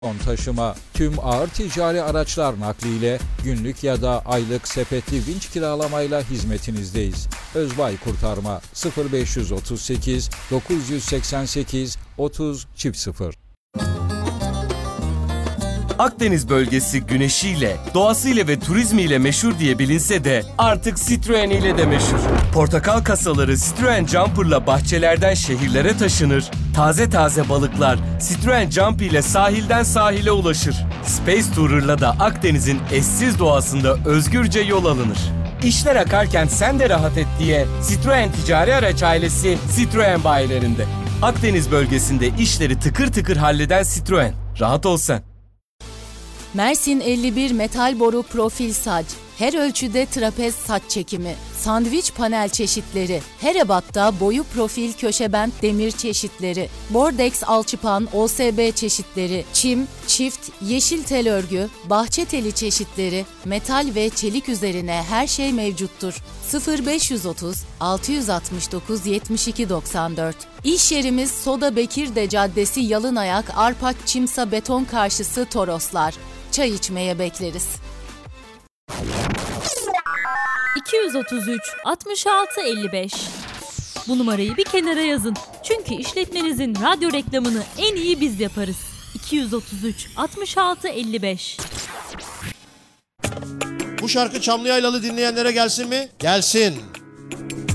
Ton taşıma, tüm ağır ticari araçlar nakliyle günlük ya da aylık sepetli vinç kiralamayla hizmetinizdeyiz. Özbay Kurtarma 0538 988 30 0. Akdeniz bölgesi güneşiyle, doğasıyla ve turizmiyle meşhur diye bilinse de artık Citroen ile de meşhur. Portakal kasaları Citroen Jumper'la bahçelerden şehirlere taşınır. Taze taze balıklar Citroen Jump ile sahilden sahile ulaşır. Space Tourer'la da Akdeniz'in eşsiz doğasında özgürce yol alınır. İşler akarken sen de rahat et diye Citroen Ticari Araç ailesi Citroen bayilerinde. Akdeniz bölgesinde işleri tıkır tıkır halleden Citroen. Rahat ol sen. Mersin 51 metal boru profil sac, her ölçüde trapez saç çekimi, sandviç panel çeşitleri, her ebatta boyu profil köşebent demir çeşitleri, bordeks alçıpan OSB çeşitleri, çim, çift, yeşil tel örgü, bahçe teli çeşitleri, metal ve çelik üzerine her şey mevcuttur. 0530 669 72 94. İş yerimiz Soda Bekirde Caddesi Yalınayak Arpaç Çimsa Beton karşısı Toroslar. Çay içmeye bekleriz. 233 66 55. Bu numarayı bir kenara yazın. Çünkü işletmenizin radyo reklamını en iyi biz yaparız. 233 66 55. Bu şarkı Çamlıyaylalı dinleyenlere gelsin mi? Gelsin.